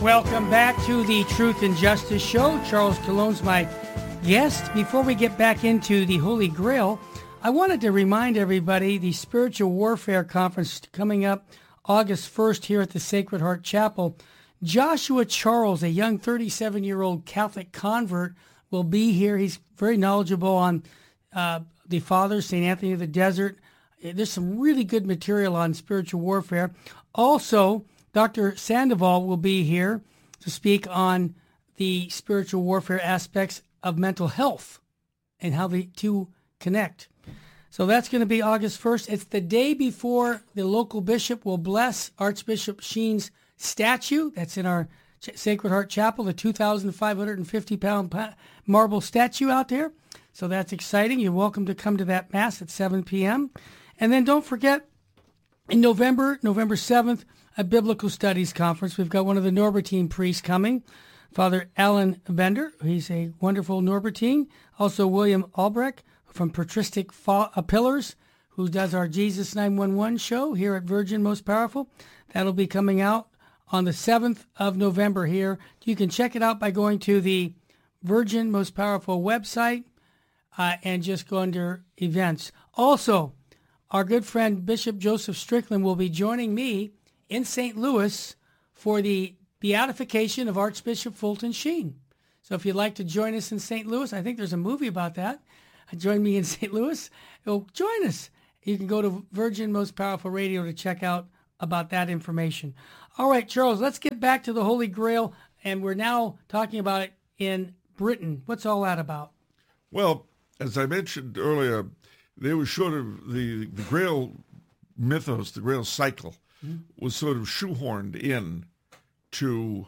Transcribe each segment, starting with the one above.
Welcome back to the Truth and Justice Show. Charles Cologne's my guest. Before we get back into the Holy Grail, I wanted to remind everybody the Spiritual Warfare Conference coming up August 1st here at the Sacred Heart Chapel. Joshua Charles, a young 37-year-old Catholic convert, will be here. He's very knowledgeable on the Fathers, St. Anthony of the Desert. There's some really good material on spiritual warfare. Also, Dr. Sandoval will be here to speak on the spiritual warfare aspects of mental health and how the two connect. So that's going to be August 1st. It's the day before the local bishop will bless Archbishop Sheen's statue. That's in our Sacred Heart Chapel, the 2,550-pound marble statue out there. So that's exciting. You're welcome to come to that Mass at 7 p.m. And then don't forget, in November 7th, a Biblical Studies Conference. We've got one of the Norbertine priests coming, Father Alan Bender. He's a wonderful Norbertine. Also William Albrecht from Patristic Pillars, who does our Jesus 911 show here at Virgin Most Powerful. That'll be coming out on the 7th of November here. You can check it out by going to the Virgin Most Powerful website and just go under events. Also, our good friend Bishop Joseph Strickland will be joining me in St. Louis for the beatification of Archbishop Fulton Sheen. So if you'd like to join us in St. Louis, I think there's a movie about that. Join me in St. Louis. Well, join us. You can go to Virgin Most Powerful Radio to check out about that information. All right, Charles, let's get back to the Holy Grail, and we're now talking about it in Britain. What's all that about? Well, as I mentioned earlier, there was sort of the Grail mythos, the Grail cycle, was sort of shoehorned in to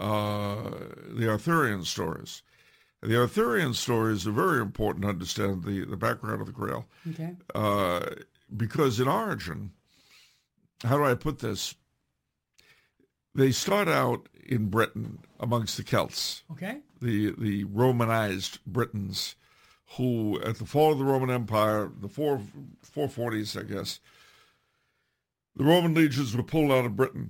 the Arthurian stories. The Arthurian stories are very important to understand the background of the Grail. Okay. Because in origin, how do I put this? They start out in Britain amongst the Celts. Okay. The Romanized Britons who, at the fall of the Roman Empire, the 440s, I guess, the Roman legions were pulled out of Britain.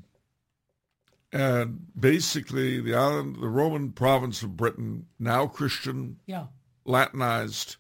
And basically, the Roman province of Britain, now Christian, Latinized,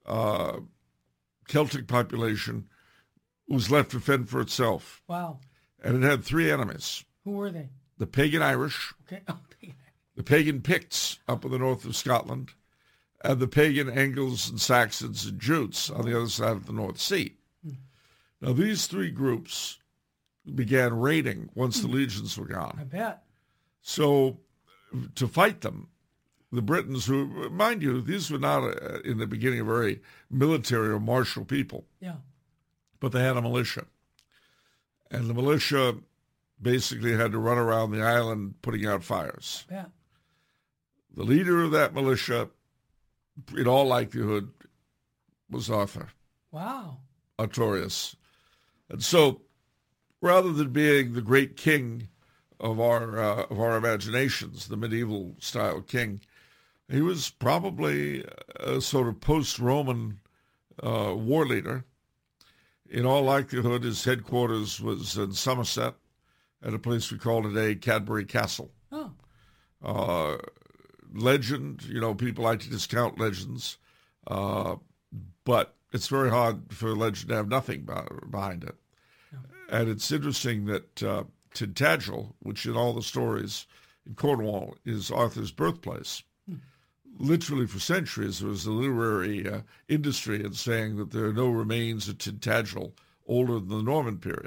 Celtic population, was left to fend for itself. Wow. And it had three enemies. Who were they? The pagan Irish, okay. The pagan Picts up in the north of Scotland, and the pagan Angles and Saxons and Jutes on the other side of the North Sea. Now, these three groups began raiding once the legions were gone. I bet. So to fight them, the Britons, who, mind you, these were not in the beginning a very military or martial people. Yeah. But they had a militia. And the militia basically had to run around the island putting out fires. Yeah. The leader of that militia, in all likelihood, was Arthur. Wow. Artorius. And so, rather than being the great king of our imaginations, the medieval style king, he was probably a sort of post-Roman war leader. In all likelihood, his headquarters was in Somerset, at a place we call today Cadbury Castle. Oh. Legend, people like to discount legends, but it's very hard for a legend to have nothing behind it. Yeah. And it's interesting that Tintagel, which in all the stories in Cornwall is Arthur's birthplace, literally for centuries there was a literary industry in saying that there are no remains of Tintagel older than the Norman period.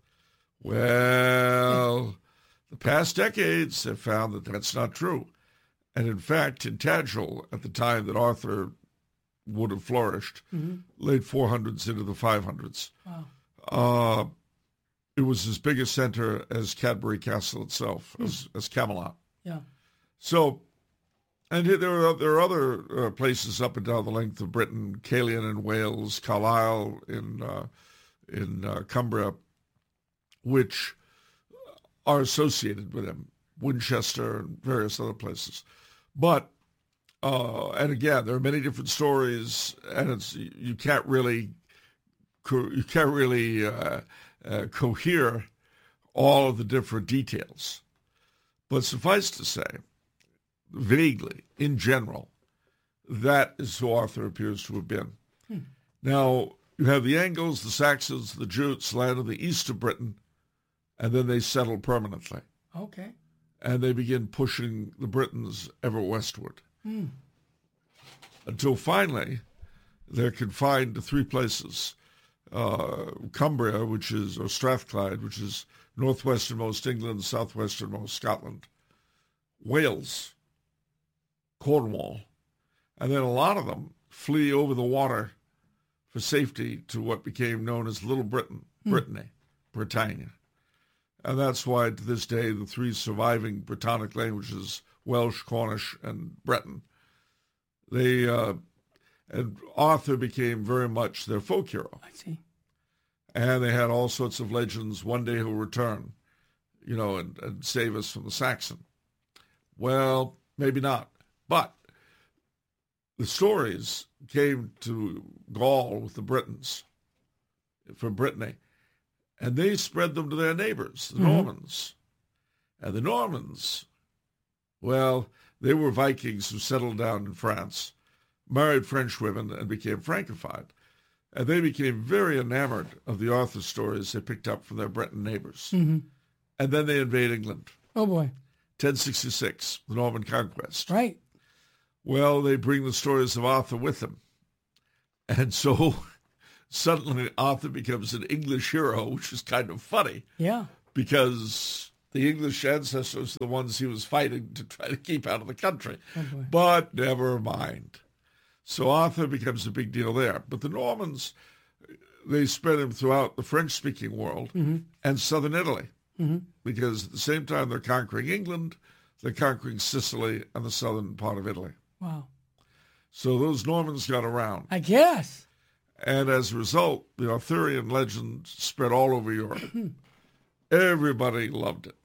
Well, the past decades have found that that's not true. And in fact, Tintagel, at the time that Arthur would have flourished, late 400s into the 500s. Wow. It was as big a center as Cadbury Castle itself, as Camelot. Yeah. So, and there are other places up and down the length of Britain, Caerleon in Wales, Carlisle in Cumbria, which are associated with him, Winchester and various other places. But, and again, there are many different stories, and you can't really cohere all of the different details. But suffice to say, vaguely, in general, that is who Arthur appears to have been. Now, you have the Angles, the Saxons, the Jutes land in the east of Britain, and then they settle permanently. Okay. And they begin pushing the Britons ever westward. Until finally, they're confined to three places. Cumbria, or Strathclyde, which is northwesternmost England, southwesternmost Scotland. Wales, Cornwall, and then a lot of them flee over the water for safety to what became known as Little Britain, Britannia. And that's why to this day the three surviving Brittonic languages, Welsh, Cornish, and Breton, and Arthur became very much their folk hero. I see. And they had all sorts of legends. One day he'll return, and save us from the Saxon. Well, maybe not. But the stories came to Gaul with the Britons, from Brittany, and they spread them to their neighbors, the Normans. And the Normans, well, they were Vikings who settled down in France, married French women, and became Francophiled. And they became very enamored of the Arthur stories they picked up from their Breton neighbors. And then they invade England. Oh, boy. 1066, the Norman conquest. Right. Well, they bring the stories of Arthur with them. And so suddenly Arthur becomes an English hero, which is kind of funny. Yeah. Because the English ancestors are the ones he was fighting to try to keep out of the country. Oh, boy. But never mind. So Arthur becomes a big deal there. But the Normans, they spread him throughout the French-speaking world and southern Italy. Because at the same time they're conquering England, they're conquering Sicily and the southern part of Italy. Wow. So those Normans got around. I guess. And as a result, the Arthurian legend spread all over Europe. Everybody loved it.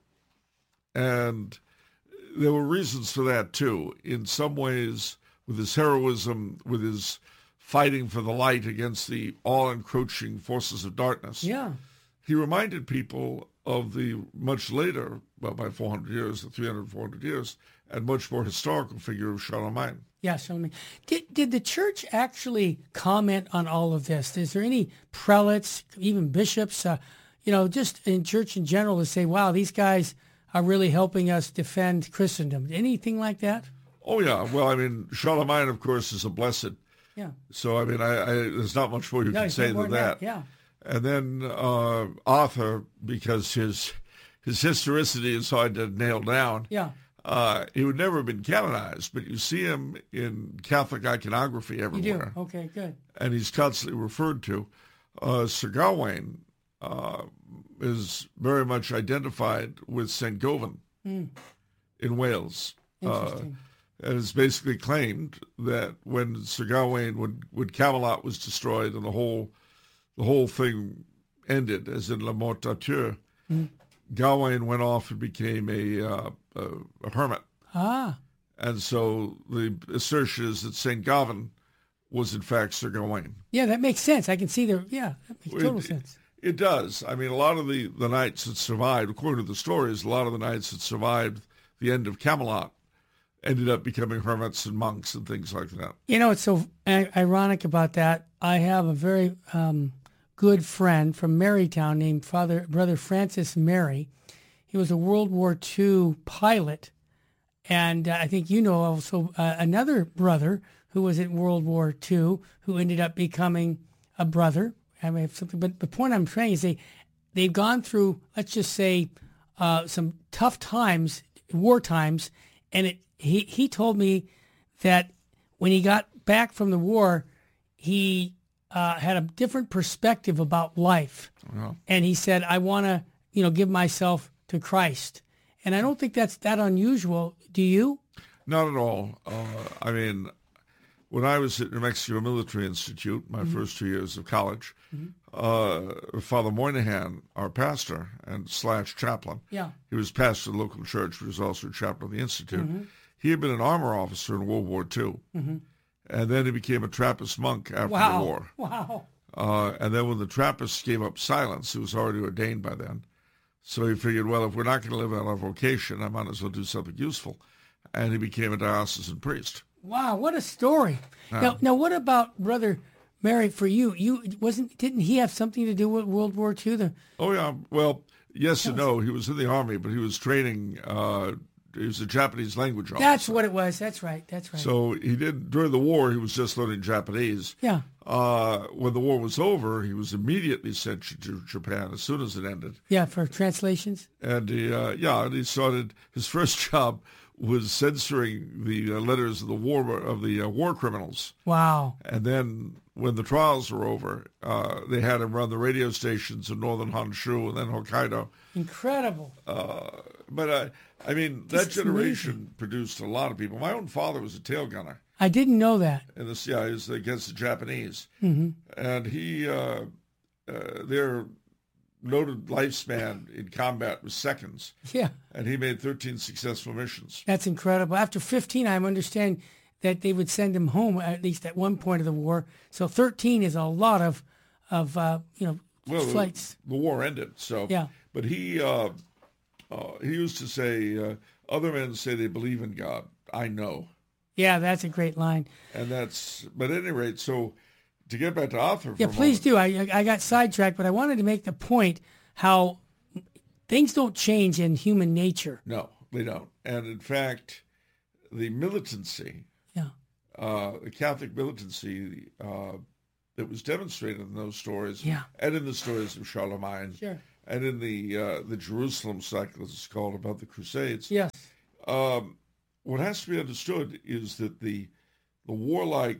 And there were reasons for that, too. In some ways, with his heroism, with his fighting for the light against the all-encroaching forces of darkness, he reminded people of the much later, well, by 400 years, the 300, 400 years, and much more historical figure of Charlemagne. Yeah, Charlemagne. Did the church actually comment on all of this? Is there any prelates, even bishops, just in church in general to say, wow, these guys are really helping us defend Christendom? Anything like that? Oh, yeah. Well, Charlemagne, of course, is a blessed. Yeah. So, there's not much more you can say than that. Yeah. And then Arthur, because his historicity is hard to nail down, he would never have been canonized, but you see him in Catholic iconography everywhere. You do? Okay, good. And he's constantly referred to. Sir Gawain is very much identified with St. Govan in Wales. Interesting. And it's basically claimed that when Sir Gawain, when Camelot was destroyed and the whole thing ended, as in La Mort d'Arthur, Gawain went off and became a hermit. Ah. And so the assertion is that St. Gavan was in fact Sir Gawain. Yeah, that makes sense. I can see that makes total sense. It does. A lot of the knights that survived, according to the stories, a lot of the knights that survived the end of Camelot ended up becoming hermits and monks and things like that. It's so ironic about that. I have a very good friend from Marytown named Brother Francis Mary. He was a World War II pilot. And I think also another brother who was in World War II who ended up becoming a brother. But the point I'm trying is they've gone through, let's just say, some tough times, war times, and he told me that when he got back from the war, he had a different perspective about life. And he said, I want to, give myself to Christ. And I don't think that's that unusual. Do you? Not at all. When I was at New Mexico Military Institute, my first 2 years of college, Father Moynihan, our pastor and / chaplain, he was pastor of the local church, but he was also chaplain of the Institute. He had been an armor officer in World War II, and then he became a Trappist monk after the war. Wow. And then when the Trappists gave up silence, he was already ordained by then, So he figured, well, if we're not going to live out our vocation, I might as well do something useful. And he became a diocesan priest. Wow, what a story. Now, what about Brother Mary for you? Didn't he have something to do with World War II? Oh, yeah. Well, yes and no. He was in the Army, but he was training. He was a Japanese language officer. That's what it was. That's right. So he did, during the war, he was just learning Japanese. Yeah. When the war was over, he was immediately sent to Japan as soon as it ended. Yeah, for translations. And he started, his first job was censoring the letters of the war criminals. Wow. And then when the trials were over, they had him run the radio stations in northern Honshu and then Hokkaido. Incredible. But I mean, that generation produced a lot of people. My own father was a tail gunner. I didn't know that. And he was against the Japanese. Mm-hmm. And their noted lifespan in combat was seconds. Yeah. And he made 13 successful missions. That's incredible. After 15, I understand that they would send him home at least at one point of the war. So 13 is a lot of flights. The war ended. So yeah. But he used to say, other men say they believe in God. I know. Yeah, that's a great line. And but at any rate, so to get back to Arthur for yeah, please do. I got sidetracked, but I wanted to make the point how things don't change in human nature. No, they don't. And in fact, the militancy, the Catholic militancy that was demonstrated in those stories, and in the stories of Charlemagne, and in the Jerusalem cycle, as it's called, about the Crusades. Yes. What has to be understood is that the warlike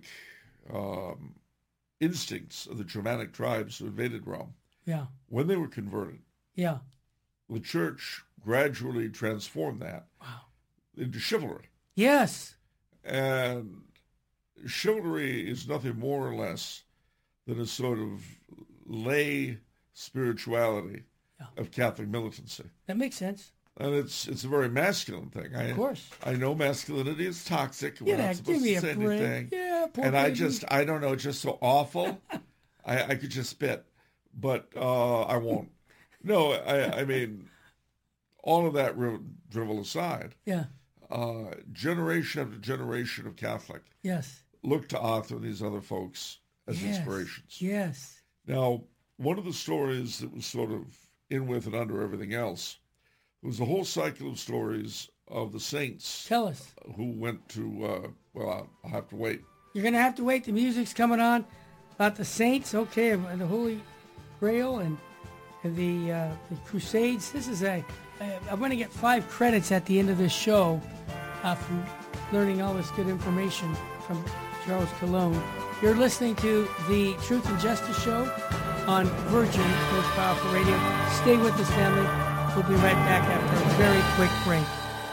instincts of the Germanic tribes who invaded Rome, when they were converted, the church gradually transformed that into chivalry. Yes. And chivalry is nothing more or less than a sort of lay spirituality of Catholic militancy. That makes sense. And it's a very masculine thing. Of course. I know masculinity is toxic. We're not supposed give me to say a break. anything. Yeah, poor and baby. I don't know, it's just so awful. I could just spit, but I won't. No, I mean, all of that drivel aside, generation after generation of Catholic look to Arthur and these other folks as inspirations. Yes. Now, one of the stories that was sort of in with and under everything else was the whole cycle of stories of the saints. Tell us. Who went to, I'll have to wait. You're going to have to wait. The music's coming on about the saints, and the Holy Grail and the Crusades. This is I'm going to get 5 credits at the end of this show from learning all this good information from Charles Colon. You're listening to the Truth and Justice Show on Virgin Most Powerful Radio. Stay with us, family. We'll be right back after a very quick break.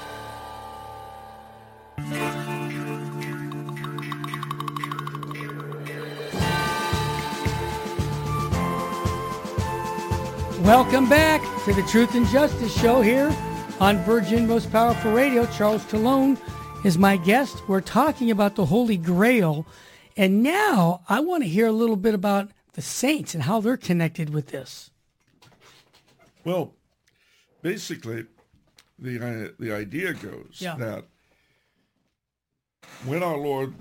Welcome back to the Truth and Justice Show here on Virgin Most Powerful Radio. Charles Colon is my guest. We're talking about the Holy Grail. And now I want to hear a little bit about the saints and how they're connected with this. Well, basically, the idea goes that when our Lord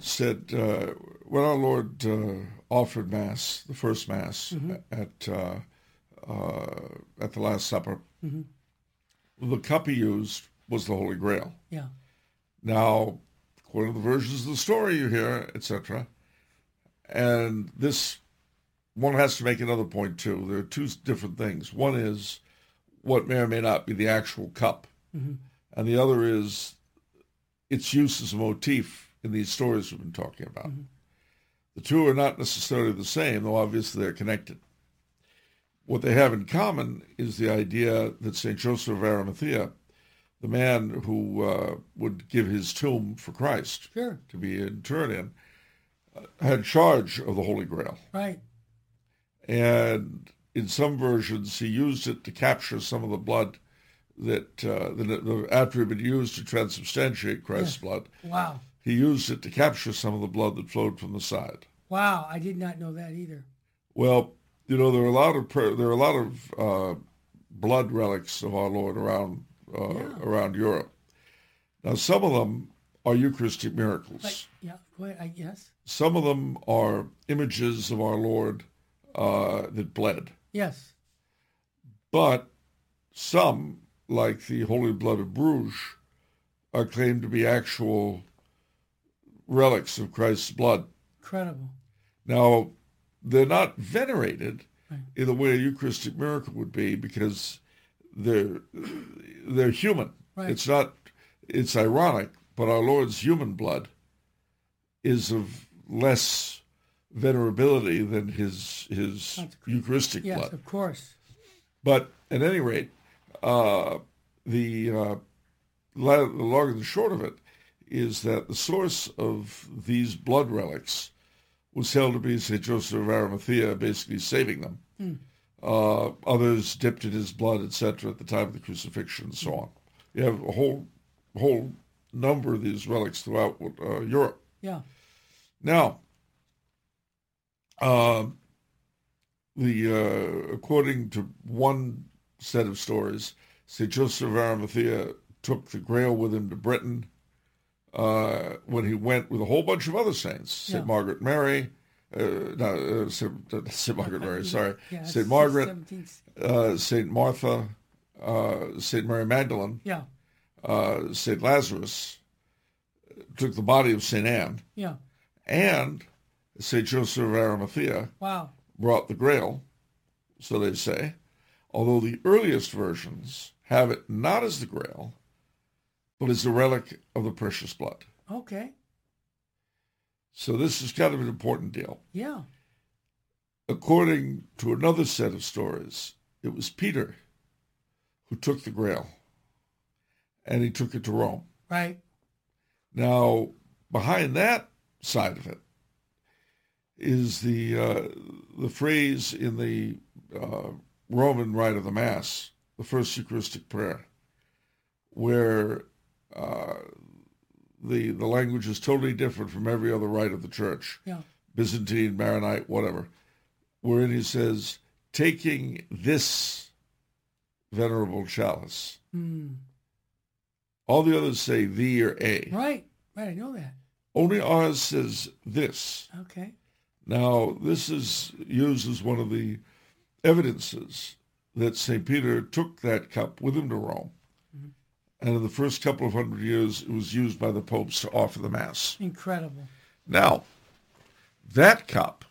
offered Mass, the first Mass at the Last Supper, the cup he used was the Holy Grail. Yeah. Now, according to the versions of the story you hear, etc., and this one has to make another point too. There are 2 different things. One is what may or may not be the actual cup, and the other is its use as a motif in these stories we've been talking about. The 2 are not necessarily the same, though obviously they're connected. What they have in common is the idea that St. Joseph of Arimathea, the man who would give his tomb for Christ to be interred in, had charge of the Holy Grail. Right. And in some versions, he used it to capture some of the blood that after it had been used to transubstantiate Christ's blood. Wow. He used it to capture some of the blood that flowed from the side. Wow, I did not know that either. Well, there are a lot of blood relics of our Lord around Europe. Now, some of them are Eucharistic miracles. Go ahead. Yes. Some of them are images of our Lord that bled. Yes. But some, like the Holy Blood of Bruges, are claimed to be actual relics of Christ's blood. Incredible. Now, they're not venerated in the way a Eucharistic miracle would be because they're human. Right. It's ironic, but our Lord's human blood is of less venerability than his Eucharistic blood. Yes, of course. But at any rate, the long and the short of it is that the source of these blood relics was held to be St. Joseph of Arimathea, basically saving them. Others dipped in his blood, etc., at the time of the crucifixion and so on. You have a whole number of these relics throughout Europe. Yeah. Now, according to one set of stories, St. Joseph of Arimathea took the Grail with him to Britain when he went with a whole bunch of other saints, St. Margaret Mary, St. Margaret Mary, sorry, St. Margaret, St. Martha, St. Mary Magdalene, St. Lazarus, took the body of St. Anne, and St. Joseph of Arimathea brought the Grail, so they say, although the earliest versions have it not as the Grail, but as a relic of the precious blood. Okay. So this is kind of an important deal. Yeah. According to another set of stories, it was Peter who took the Grail, and he took it to Rome. Right. Now, behind that side of it is the phrase in the Roman rite of the Mass, the first Eucharistic prayer, where the language is totally different from every other rite of the Church, Byzantine, Maronite, whatever, wherein he says, taking this venerable chalice. All the others say thee or a. Right, I know that. Only ours says this. Okay. Now, this is used as one of the evidences that St. Peter took that cup with him to Rome. And in the first couple of 100 years, it was used by the popes to offer the Mass. Incredible. Now, that cup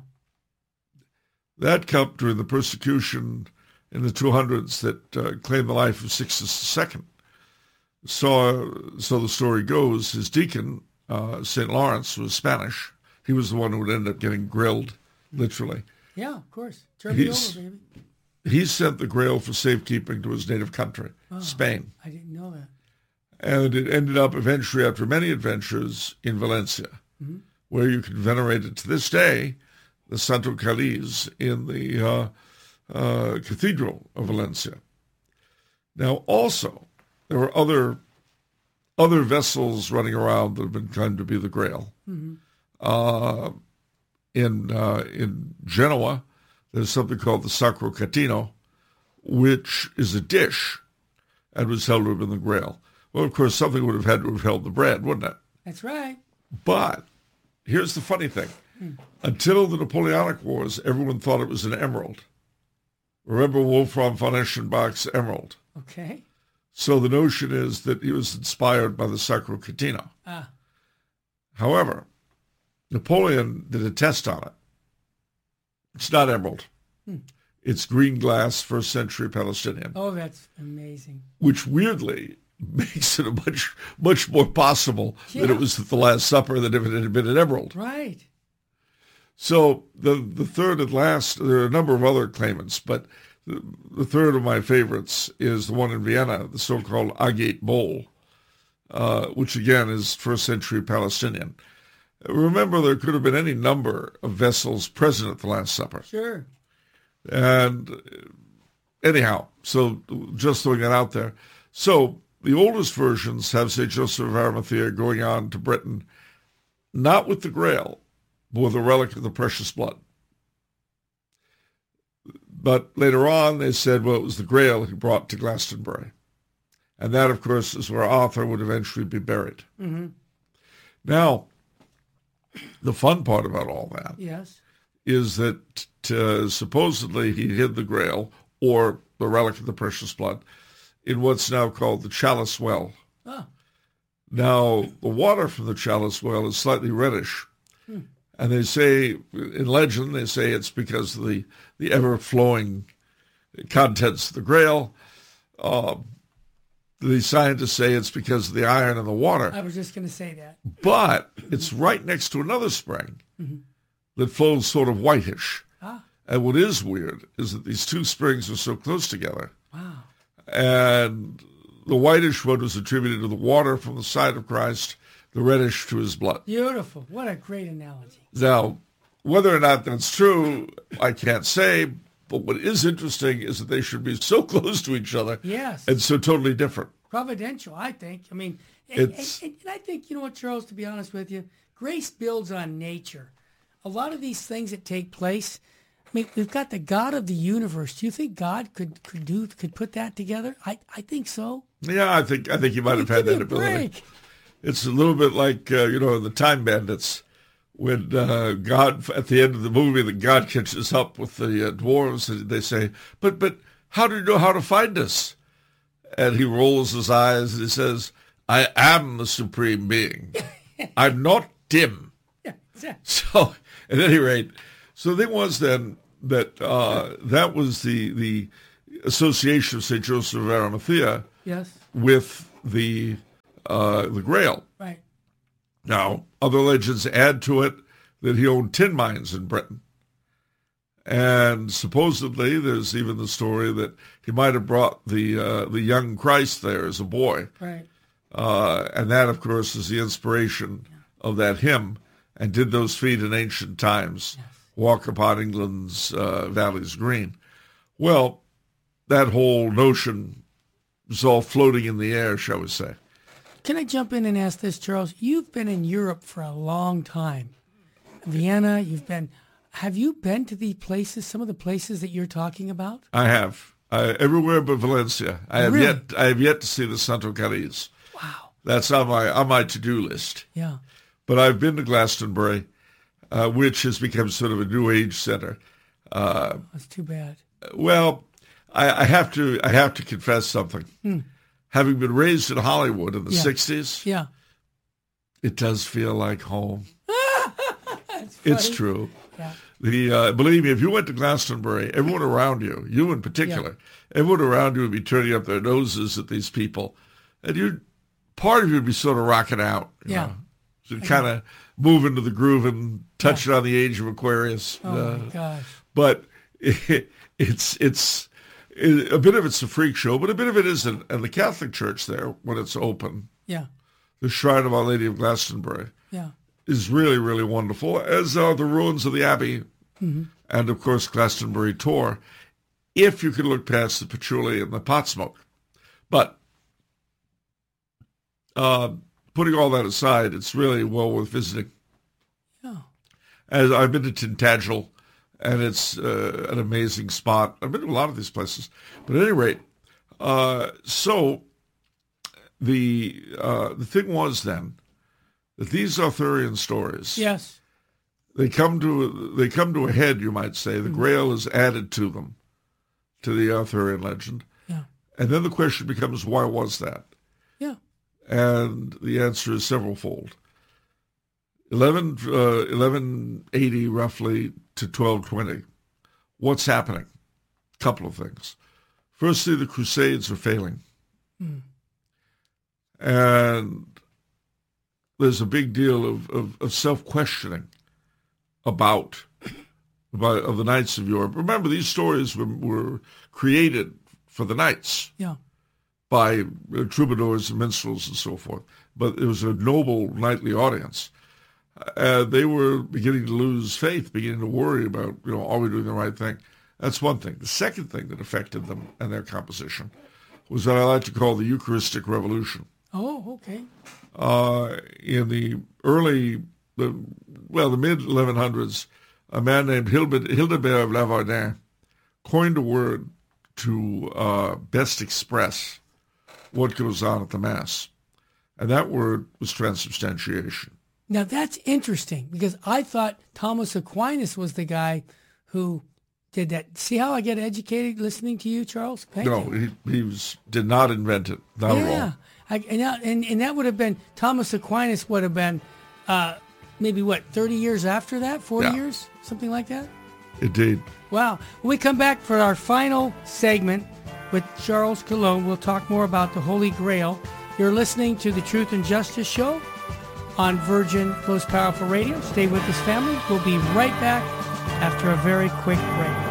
during the persecution in the 200s that claimed the life of Sixtus II, so the story goes, his deacon, St. Lawrence, was Spanish. He was the one who would end up getting grilled, literally. Yeah, of course. Turn me over, baby. He sent the Grail for safekeeping to his native country, Spain. I didn't know that. And it ended up eventually, after many adventures, in Valencia, where you can venerate it to this day, the Santo Cáliz in the Cathedral of Valencia. Now, also, there were other vessels running around that have been claimed to be the Grail. In Genoa, there's something called the Sacro Catino, which is a dish and was held to have been the Grail. Well, of course, something would have had to have held the bread, wouldn't it? That's right. But here's the funny thing. Until the Napoleonic Wars, everyone thought it was an emerald. Remember Wolfram von Eschenbach's emerald? Okay. So the notion is that he was inspired by the Sacro Catino. However, Napoleon did a test on it. It's not emerald. It's green glass, first century Palestinian. Oh, that's amazing. Which weirdly makes it a much more possible that it was at the Last Supper than if it had been an emerald. Right. So the third and last, there are a number of other claimants, but the third of my favorites is the one in Vienna, the so-called agate bowl, which again is first century Palestinian. Remember, there could have been any number of vessels present at the Last Supper. Sure. And anyhow, so just throwing that out there. So the oldest versions have St. Joseph of Arimathea going on to Britain, not with the Grail, but with a relic of the precious blood. But later on, they said, well, it was the Grail he brought to Glastonbury. And that, of course, is where Arthur would eventually be buried. Mm-hmm. Now, the fun part about all that Yes. is that supposedly he hid the Grail, or the relic of the precious blood, in what's now called the Chalice Well. Oh. Now, the water from the Chalice Well is slightly reddish. And they say, in legend, they say it's because of the ever-flowing contents of the Grail. The scientists say it's because of the iron in the water. I was just going to say that. But it's right next to another spring that flows sort of whitish. Ah. And what is weird is that these two springs are so close together. Wow. And the whitish one was attributed to the water from the side of Christ, the reddish to his blood. Beautiful. What a great analogy. Now, whether or not that's true, I can't say. But what is interesting is that they should be so close to each other Yes. and so totally different. Providential, I think. I mean, and I think, you know what, Charles, to be honest with you, grace builds on nature. A lot of these things that take place, I mean, we've got the God of the universe. Do you think God could put that together? I think so. Yeah, I think he might have had that ability. It's a little bit like, the Time Bandits. When God, at the end of the movie, that God catches up with the dwarves, and they say, but how do you know how to find us? And he rolls his eyes and he says, I am the supreme being. I'm not dim. Yeah, exactly. So, at any rate, so the thing was then that that was the association of St. Joseph of Arimathea Yes. with the Grail. Right. Now, other legends add to it that he owned tin mines in Britain. And supposedly there's even the story that he might have brought the young Christ there as a boy. Right. And that, of course, is the inspiration of that hymn, and did those feet in ancient times walk upon England's valleys green. Well, that whole notion is all floating in the air, shall we say. Can I jump in and ask this, Charles? You've been in Europe for a long time. Vienna, have you been to the places, some of the places that you're talking about? I have. Everywhere but Valencia. I have yet to see the Santo Cariz. Wow. That's on my to-do list. Yeah. But I've been to Glastonbury, which has become sort of a New Age center. That's too bad. Well, I have to confess something. Having been raised in Hollywood in the 60s, Yeah. it does feel like home. That's It's true. Yeah. Believe me, if you went to Glastonbury, everyone around you in particular, everyone around you would be turning up their noses at these people. And part of you would be sort of rocking out. You know? So kind of move into the groove and touch it on the age of Aquarius. Oh, my gosh. But it's a bit of it's a freak show, but a bit of it isn't. And the Catholic Church there, when it's open, the Shrine of Our Lady of Glastonbury, is really, really wonderful, as are the ruins of the Abbey, and, of course, Glastonbury Tor, if you can look past the patchouli and the pot smoke. But putting all that aside, it's really well worth visiting. Yeah. As I've been to Tintagel, and it's an amazing spot. I've been to a lot of these places. But at any rate, so the thing was then that these Arthurian stories, they come to a head, you might say. The Grail is added to them, to the Arthurian legend. Yeah. And then the question becomes, why was that? Yeah. And the answer is severalfold. 1180 roughly to 1220. What's happening? A couple of things. Firstly, the Crusades are failing. And there's a big deal of self-questioning of the Knights of Europe. Remember, these stories were created for the knights by troubadours and minstrels and so forth. But it was a noble knightly audience. They were beginning to lose faith, beginning to worry about, are we doing the right thing? That's one thing. The second thing that affected them and their composition was what I like to call the Eucharistic Revolution. Oh, okay. In the mid-1100s, a man named Hildebert of Lavardin coined a word to best express what goes on at the Mass. And that word was transubstantiation. Now, that's interesting because I thought Thomas Aquinas was the guy who did that. See how I get educated listening to you, Charles? Thank you. He did not invent it. Not at all. And that would have been, Thomas Aquinas would have been maybe, 30 years after that? 40 years? Something like that? Indeed. Wow. When we come back for our final segment with Charles Colon, we'll talk more about the Holy Grail. You're listening to the Truth and Justice Show on Virgin Most Powerful Radio. Stay with us, family. We'll be right back after a very quick break.